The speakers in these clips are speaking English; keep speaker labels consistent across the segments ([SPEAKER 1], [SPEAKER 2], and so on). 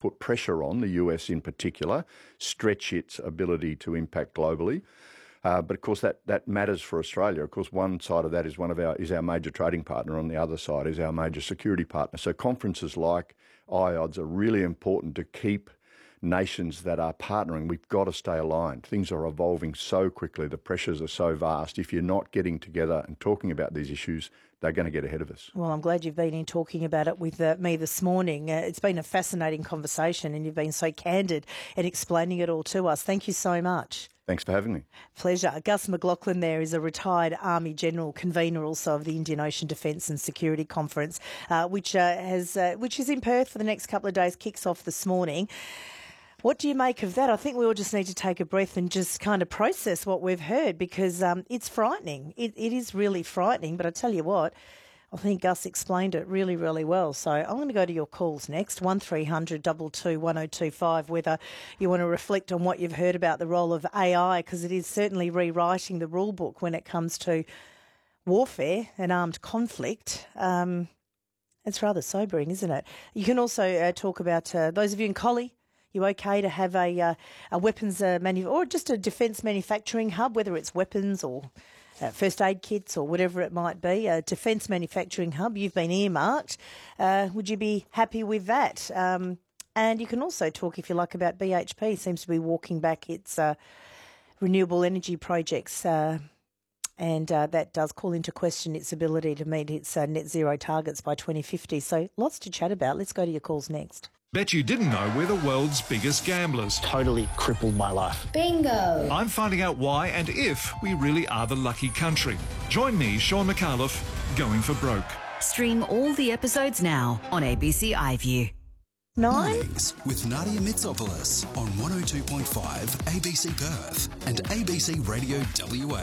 [SPEAKER 1] put pressure on the US in particular, stretch its ability to impact globally. But of course, that matters for Australia. Of course, one side of that is our major trading partner. On the other side is our major security partner. So conferences like IODS are really important to keep nations that are partnering. We've got to stay aligned. Things are evolving so quickly. The pressures are so vast. If you're not getting together and talking about these issues, they're going to get ahead of us.
[SPEAKER 2] Well, I'm glad you've been in talking about it with me this morning. It's been a fascinating conversation and you've been so candid in explaining it all to us. Thank you so much.
[SPEAKER 1] Thanks for having me.
[SPEAKER 2] Pleasure. Gus McLaughlin there is a retired Army General, convener also of the Indian Ocean Defence and Security Conference, which is in Perth for the next couple of days, kicks off this morning. What do you make of that? I think we all just need to take a breath and just kind of process what we've heard because it's frightening. It is really frightening, but I tell you what, I think Gus explained it really, really well. So I'm going to go to your calls next, 1300 22 1025, whether you want to reflect on what you've heard about the role of AI, because it is certainly rewriting the rule book when it comes to warfare and armed conflict. It's rather sobering, isn't it? You can also talk about those of you in Collie. You okay to have a weapons or just a defence manufacturing hub, whether it's weapons or first aid kits or whatever it might be, a defence manufacturing hub. You've been earmarked. Would you be happy with that? And you can also talk, if you like, about BHP. Seems to be walking back its renewable energy projects, and that does call into question its ability to meet its net zero targets by 2050. So lots to chat about. Let's go to your calls next.
[SPEAKER 3] Bet you didn't know we're the world's biggest gamblers.
[SPEAKER 4] Totally crippled my life.
[SPEAKER 5] Bingo!
[SPEAKER 3] I'm finding out why and if we really are the lucky country. Join me, Sean McAuliffe, Going for Broke.
[SPEAKER 6] Stream all the episodes now on ABC iView.
[SPEAKER 7] Mornings with Nadia Mitsopoulos on 102.5 ABC Perth and ABC Radio WA.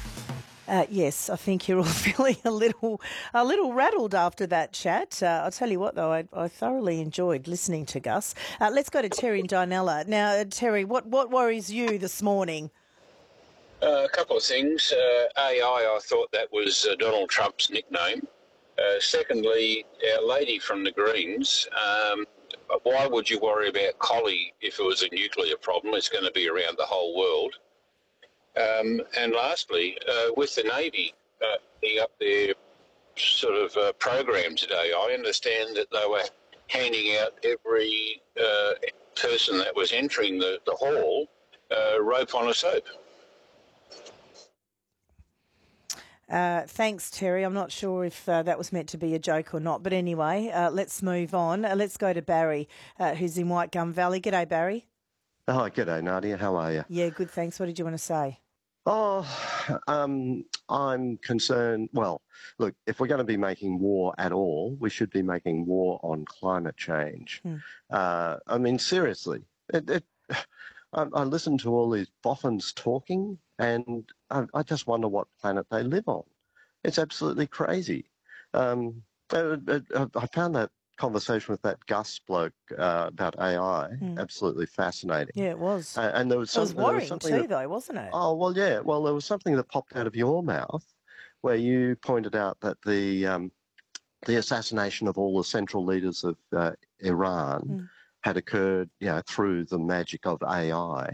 [SPEAKER 2] Yes, I think you're all feeling a little rattled after that chat. I'll tell you what, though, I thoroughly enjoyed listening to Gus. Let's go to Terry and Dinella. Now, Terry, what worries you this morning?
[SPEAKER 8] A couple of things. AI, I thought that was Donald Trump's nickname. Secondly, our lady from the Greens, why would you worry about Collie if it was a nuclear problem? It's going to be around the whole world. And lastly, with the Navy being up their sort of program today, I understand that they were handing out every person that was entering the hall rope on a soap.
[SPEAKER 2] Thanks, Terry. I'm not sure if that was meant to be a joke or not. But anyway, let's move on. Let's go to Barry, who's in White Gum Valley. G'day, Barry.
[SPEAKER 9] Oh, g'day, Nadia. How are you?
[SPEAKER 2] Yeah, good, thanks. What did you want to say?
[SPEAKER 9] Oh, I'm concerned. Well, look, if we're going to be making war at all, we should be making war on climate change. I mean, seriously, I listen to all these boffins talking, and I just wonder what planet they live on. It's absolutely crazy. I found that conversation with that Gus bloke about AI absolutely fascinating.
[SPEAKER 2] Yeah, it was.
[SPEAKER 9] And there was
[SPEAKER 2] it was worrying too, though, wasn't it?
[SPEAKER 9] Oh, well, yeah. Well, there was something that popped out of your mouth where you pointed out that the assassination of all the central leaders of Iran had occurred, through the magic of AI.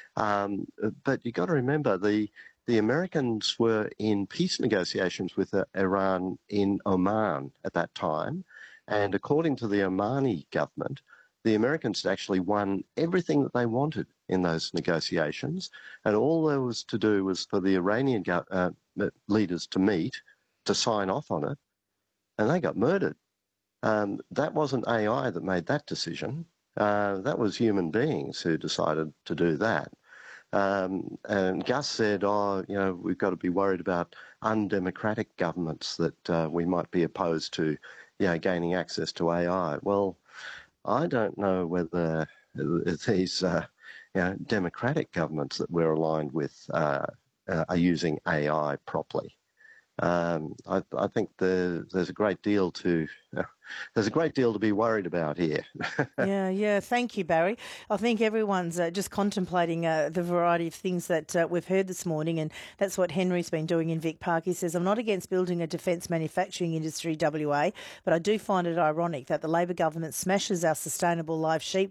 [SPEAKER 9] But you got to remember the Americans were in peace negotiations with Iran in Oman at that time. And according to the Omani government, the Americans had actually won everything that they wanted in those negotiations. And all there was to do was for the Iranian leaders to meet, to sign off on it, and they got murdered. That wasn't AI that made that decision. That was human beings who decided to do that. And Gus said, we've got to be worried about undemocratic governments that we might be opposed to, gaining access to AI. Well, I don't know whether these, democratic governments that we're aligned with are using AI properly. I think there's a great deal to be worried about here.
[SPEAKER 2] Yeah. Thank you, Barry. I think everyone's just contemplating the variety of things that we've heard this morning, and that's what Henry's been doing in Vic Park. He says, I'm not against building a defence manufacturing industry, WA, but I do find it ironic that the Labor government smashes our sustainable live sheep